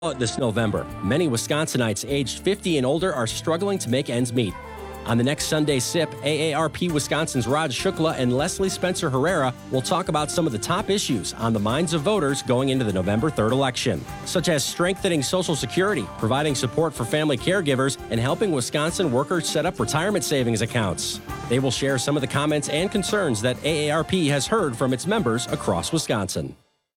This November, many Wisconsinites aged 50 and older are struggling to make ends meet. On the next Sunday Sip, AARP Wisconsin's Raj Shukla and Leslie Spencer Herrera will talk about some of the top issues on the minds of voters going into the November 3rd election, such as strengthening Social Security, providing support for family caregivers, and helping Wisconsin workers set up retirement savings accounts. They will share some of the comments and concerns that AARP has heard from its members across Wisconsin.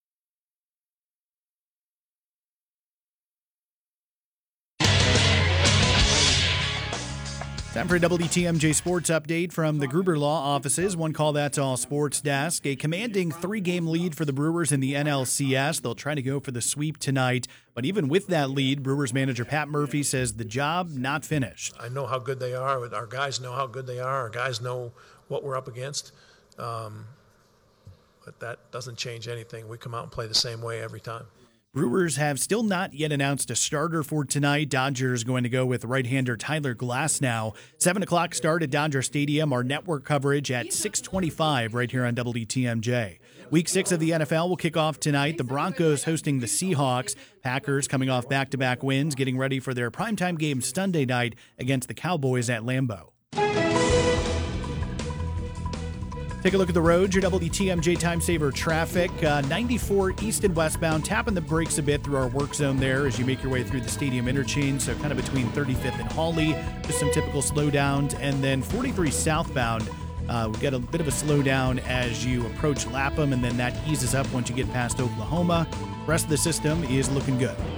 Time for a WTMJ Sports Update from the Gruber Law offices. One call, that's all sports desk. A commanding 3-game lead for the Brewers in the NLCS. They'll try to go for the sweep tonight. But even with that lead, Brewers manager Pat Murphy says the job not finished. I know how good they are. Our guys know how good they are. Our guys know what we're up against. But that doesn't change anything. We come out and play the same way every time. Brewers have still not yet announced a starter for tonight. Dodgers going to go with right-hander Tyler Glasnow. 7 o'clock start at Dodger Stadium. Our network coverage at 6:25 right here on WTMJ. Week 6 of the NFL will kick off tonight. The Broncos hosting the Seahawks. Packers coming off back-to-back wins, getting ready for their primetime game Sunday night against the Cowboys at Lambeau. Take a look at the road. Your WTMJ Time Saver traffic. 94 east and westbound. Tapping the brakes a bit through our work zone there as you make your way through the stadium interchange. So kind of between 35th and Hawley. Just some typical slowdowns. And then 43 southbound. We get a bit of a slowdown as you approach Lapham, and then that eases up once you get past Oklahoma. The rest of the system is looking good.